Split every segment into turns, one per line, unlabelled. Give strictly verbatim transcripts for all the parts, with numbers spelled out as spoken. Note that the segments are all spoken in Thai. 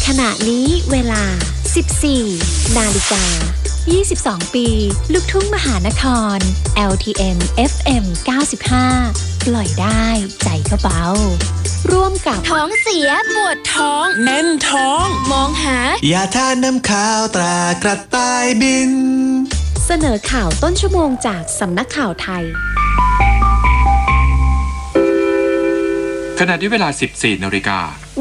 ขณะนี้เวลา สิบสี่ นาฬิกา ยี่สิบสอง ปีลูกทุ่งมหานคร แอล ที เอ็ม เอฟ เอ็ม เก้าสิบห้า ปล่อยได้ใจก็เบาร่วมกับ
ท้องเสียปวดท้อง
แน่นท้อง
มองหาย
าทานน้ำข้าวตรากระต่ายบิน
เสนอข่าวต้นชั่วโมงจากสำนักข่าวไทย
ขณะที่เวลา สิบสี่ นาฬิกา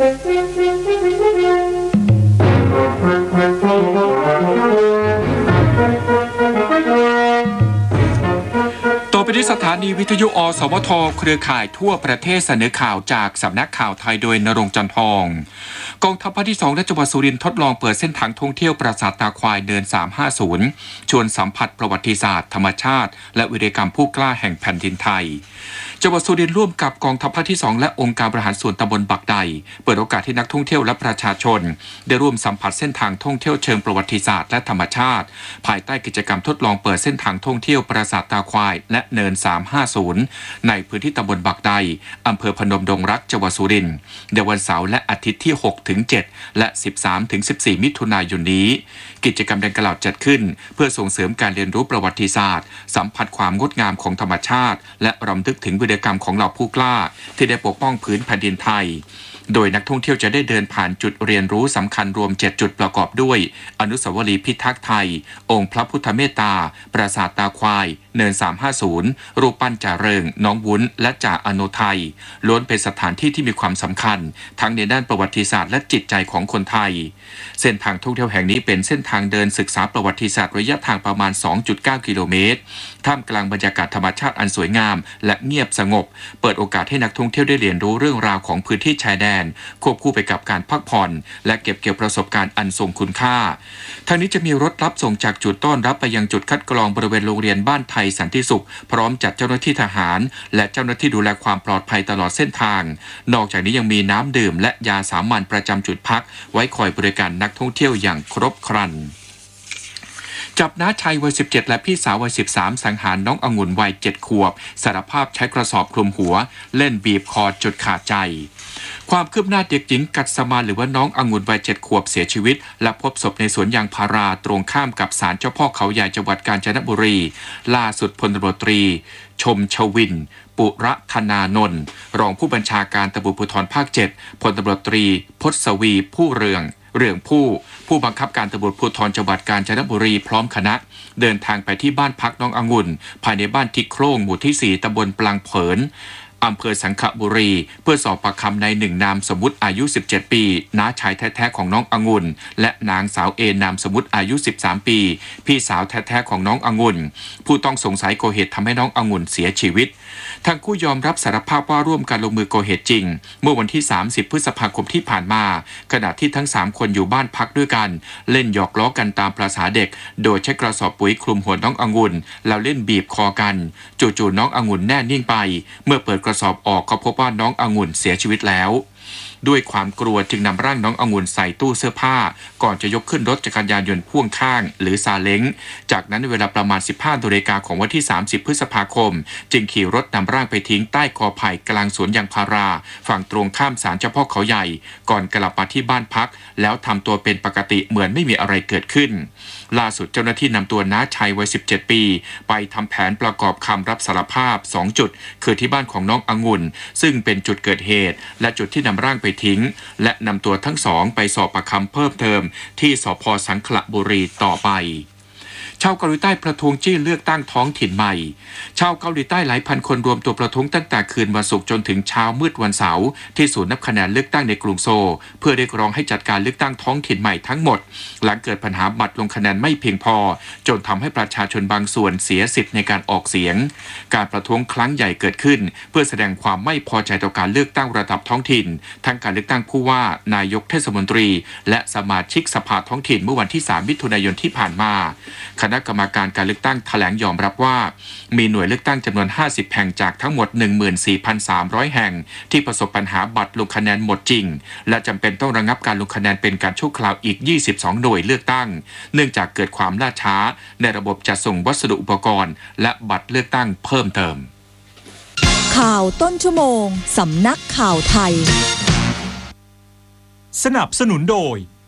ต่อไปที่สถานีวิทยุอสวทเครือข่ายทั่วประเทศเสนอข่าวจากสำนักข่าวไทยโดยณรงค์ จันทองกองทัพภาคที่สองและจังหวัดสุรินทร์ทดลองเปิดเส้นทางท่องเที่ยวปราสาทตาควายเดินสามห้าศูนย์ชวนสัมผัสประวัติศาสตร์ธรรมชาติและวีรกรรมผู้กล้าแห่งแผ่นดินไทยจังหวัดสุรินทร์ร่วมกับกองทัพภาคที่สองและองค์การบริหารส่วนตำบลบักใดเปิดโอกาสให้นักท่องเที่ยวและประชาชนได้ร่วมสัมผัสเส้นทางท่องเที่ยวเชิงประวัติศาสตร์และธรรมชาติภายใต้กิจกรรมทดลองเปิดเส้นทางท่องเที่ยวปราสาทตาควายและเนินสามห้าศูนย์ในพื้นที่ตำบลบักใดอำเภอพนมดงรักจังหวัดสุรินทร์ในวันเสาร์และอาทิตย์ที่ หกถึงเจ็ด และ สิบสามถึงสิบสี่ มิถุนายนนี้กิจกรรมดังกล่าวจัดขึ้นเพื่อส่งเสริมการเรียนรู้ประวัติศาสตร์สัมผัสความงดงามของธรรมชาติและรำลึกถึงวีรกรรมของเหล่าผู้กล้าที่ได้ปกป้องพื้นแผ่นดินไทยโดยนักท่องเที่ยวจะได้เดินผ่านจุดเรียนรู้สำคัญรวมเจ็ดจุดประกอบด้วยอนุสาวรีย์พิทักษ์ไทยองค์พระพุทธเมตตาปราสาทตาควายเนินสามห้าศูนย์รูปปั้นจ่าเริงน้องวุ้นและจ่าอโนไทยล้วนเป็นสถานที่ที่มีความสำคัญทั้งในด้านประวัติศาสตร์และจิตใจของคนไทยเส้นทางท่องเที่ยวแห่งนี้เป็นเส้นทางเดินศึกษาประวัติศาสตร์ระยะทางประมาณ สองจุดเก้า กิโลเมตรท่ามกลางบรรยากาศธรรมชาติอันสวยงามและเงียบสงบเปิดโอกาสให้นักท่องเที่ยวได้เรียนรู้เรื่องราวของพื้นที่ชายแดนควบคู่ไปกับการพักผ่อนและเก็บเกี่ยวประสบการณ์อันทรงคุณค่าทางนี้จะมีรถรับส่งจากจุดต้อนรับไปยังจุดคัดกรองบริเวณโรงเรียนบ้านไทยสันติสุขพร้อมจัดเจ้าหน้าที่ทหารและเจ้าหน้าที่ดูแลความปลอดภัยตลอดเส้นทางนอกจากนี้ยังมีน้ำดื่มและยาสามัญประจำจุดพักไว้คอยบริการนักท่องเที่ยวอย่างครบครันจับน้าชายวัยสิบเจ็ดและพี่สาววัยสิบสามสังหารน้ององุ่นวัยเจ็ดขวบสารภาพใช้กระสอบคลุมหัวเล่นบีบคอจนขาดใจความคืบหน้าเด็กหญิงกัสมาหรือว่าน้ององุ่นวัยเจ็ดขวบเสียชีวิตและพบศพในสวนยางพาราตรงข้ามกับศาลเจ้าพ่อเขาใหญ่จังหวัดกาญจนบุรีล่าสุดพลตำรวจตรีชมชวินปุระธนานนท์รองผู้บัญชาการตำรวจภูธรภาคเจ็ดพลตำรวจตรีพศวีผู้เรืองเรื่องผู้ผู้บังคับการตำรวจภูธรจังหวัดกาญจนบุรีพร้อมคณะเดินทางไปที่บ้านพักน้ององุ่นภายในบ้านทิกโครงหมู่ที่สี่ตำบลปลางเผินอำเภอสังขบุรีเพื่อสอบปากคำในหนึ่งนามสมมุติอายุสิบเจ็ดปีน้าชายแท้ๆของน้ององุ่นและนางสาวเอนามสมมุติอายุสิบสามปีพี่สาวแท้ๆของน้ององุ่นผู้ต้องสงสัยก่อเหตุทำให้น้ององุ่นเสียชีวิตทั้งคู่ยอมรับสารภาพว่าร่วมกันลงมือก่อเหตุจริงเมื่อวันที่สามสิบพฤษภาคมที่ผ่านมาขณะที่ทั้งสามคนอยู่บ้านพักด้วยกันเล่นหยอกล้อกันตามประสาเด็กโดยใช้กระสอบปุ๋ยคลุมหัวน้ององุ่นแล้วเล่นบีบคอกันจู่ๆน้ององุ่นแน่นิ่งไปเมื่อเปิดกระสอบออกก็พบว่าน้ององุ่นเสียชีวิตแล้วด้วยความกลัวจึงนำร่างน้ององุ่นใส่ตู้เสื้อผ้าก่อนจะยกขึ้นรถจักรยานยนต์พ่วงข้างหรือซาเล้งจากนั้นเวลาประมาณสิบห้านาฬิกาของวันที่สามสิบพฤษภาคมจึงขี่รถนำร่างไปทิ้งใต้กอไผ่กลางสวนยางพาราฝั่งตรงข้ามศาลเจ้าพ่อเขาใหญ่ก่อนกลับมาที่บ้านพักแล้วทำตัวเป็นปกติเหมือนไม่มีอะไรเกิดขึ้นล่าสุดเจ้าหน้าที่นำตัวน้าชัยวัยสิบเจ็ดปีไปทำแผนประกอบคำรับสารภาพสองจุดคือที่บ้านของน้ององุ่นซึ่งเป็นจุดเกิดเหตุและจุดที่นำร่างไปทิ้งและนำตัวทั้งสองไปสอบปากคำเพิ่มเติมที่สภ.สังขละบุรีต่อไปชาวเกาหลีใต้ประท้วงจี้เลือกตั้งท้องถิ่นใหม่ชาวเกาหลีใต้หลายพันคนรวมตัวประท้วงตั้งแต่คืนวันศุกร์จนถึงเช้ามืดวันเสาร์ที่ศูนย์นับคะแนนเลือกตั้งในกรุงโซลเพื่อเรียกร้องให้จัดการเลือกตั้งท้องถิ่นใหม่ทั้งหมดหลังเกิดปัญหาบัตรลงคะแนนไม่เพียงพอจนทำให้ประชาชนบางส่วนเสียสิทธิ์ในการออกเสียงการประท้วงครั้งใหญ่เกิดขึ้นเพื่อแสดงความไม่พอใจต่อการเลือกตั้งระดับท้องถิ่นทั้งการเลือกตั้งผู้ว่านายกเทศมนตรีและสมาชิกสภาท้องถิ่นเมื่อวันที่สามมิถุนายนที่ผ่านมาคณะกรรมการการเลือกตั้งแถลงยอมรับว่ามีหน่วยเลือกตั้งจำนวนห้าสิบแห่งจากทั้งหมด หนึ่งหมื่นสี่พันสามร้อย แห่งที่ประสบปัญหาบัตรลงคะแนนหมดจริงและจำเป็นต้องระงับการลงคะแนนเป็นการชั่วคราวอีกยี่สิบสองหน่วยเลือกตั้งเนื่องจากเกิดความล่าช้าในระบบจัดส่งวัสดุอุปกรณ์และบัตรเลือกตั้งเพิ่มเติม
ข่าวต้นชั่วโมงสำนักข่าวไทย
สนับสนุนโดย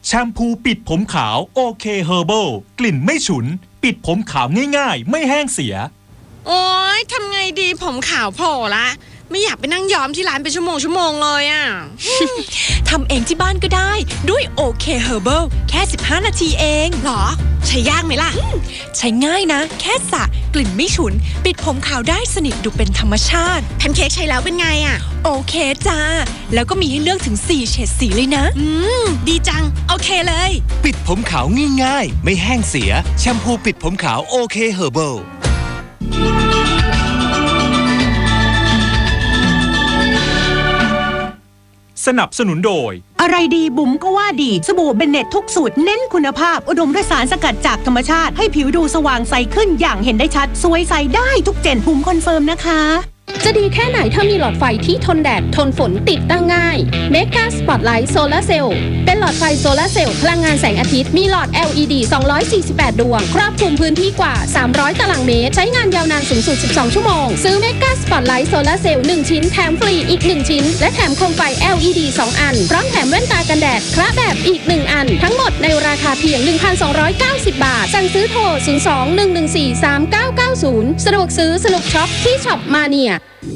แชมพูปิดผมขาวโอเคเฮอร์เบิลกลิ่นไม่ฉุนปิดผมขาวง่ายๆไม่แห้งเสีย
โอ๊ยทำไงดีผมขาวโผล่ละไม่อยากไปนั่งย้อมที่ร้านเป็นชั่วโมงชั่วโมงเลยอ่ะ
ทำเองที่บ้านก็ได้ด้วยโอเคเฮอร์เบิลแค่สิบห้านาทีเอง
หรอใช้ยากไหมล่ะ
ใช้ง่ายนะแค่สระกลิ่นไม่ฉุนปิดผมขาวได้สนิทดูเป็นธรรมชาติ
แพนเค้กใช้แล้วเป็นไงอ่ะ
โอเคจ้าแล้วก็มีให้เลือกถึงสี่เฉดสีเลยนะ
อืมดีจังโอเคเลย
ปิดผมขาวง่ายๆไม่แห้งเสียแชมพูปิดผมขาวโอเคเฮอร์เบิล
สนับสนุนโดย
อะไรดีบุ๋มก็ว่าดีสบู่เบนเน็ตทุกสูตรเน้นคุณภาพอุดมด้วยสารสกัดจากธรรมชาติให้ผิวดูสว่างใสขึ้นอย่างเห็นได้ชัดสวยใสได้ทุกเจนบุ๋มคอนเฟิร์มนะคะ
จะดีแค่ไหนถ้ามีหลอดไฟที่ทนแดดทนฝนติดตั้งง่าย Mega Spotlight Solar Cell เป็นหลอดไฟโซลาร์เซลล์พลังงานแสงอาทิตย์มีหลอด แอล อี ดี สองร้อยสี่สิบแปด ดวงครอบคลุมพื้นที่กว่าสามร้อยตารางเมตรใช้งานยาวนานสูงสุดสิบสองชั่วโมงซื้อ Mega Spotlight Solar Cell หนึ่งชิ้นแถมฟรีอีกหนึ่งชิ้นและแถมโคมไฟ แอล อี ดี สองอันพร้อมแถมแว่นตากันแดดคละแบบอีกหนึ่งอันทั้งหมดในราคาเพียง หนึ่งพันสองร้อยเก้าสิบ บาทสั่งซื้อโทรศูนย์ สอง หนึ่ง หนึ่ง สี่ สาม เก้า เก้า ศูนย์สะดวกซื้อสนุกช็อปที่ช็อปมาเนีย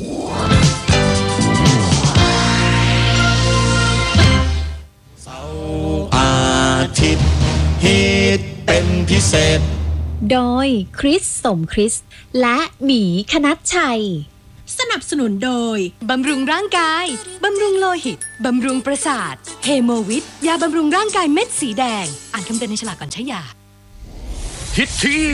อาทิตย์ฮิตเป็นพิเศษ
โดยคริสสมคริสและหมีคณัชชัย
สนับสนุนโดยบำรุงร่างกายบำรุงโลหิตบำรุงประสาทเฮโมวิทยาบำรุงร่างกายเม็ดสีแดงอ่านคำเตือนในฉลากก่อนใช้ยา
ฮิตที่